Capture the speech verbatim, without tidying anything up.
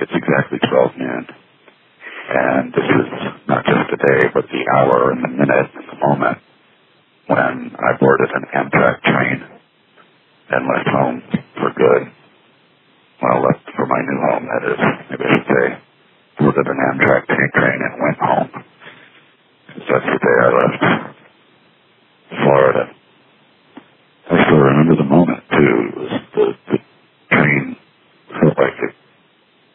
It's exactly twelve noon. And this is not just the day, but the hour and the minute and the moment when I boarded an Amtrak train and left home for good. Well, left for my new home, that is. Maybe I should say boarded an Amtrak train and went home.